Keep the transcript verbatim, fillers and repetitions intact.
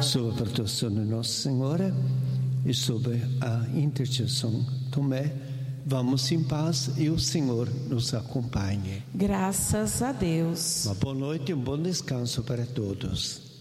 Sob a proteção de Nossa Senhora e sob a intercessão Tomé, vamos em paz e o Senhor nos acompanhe. Graças a Deus. Uma boa noite e um bom descanso para todos.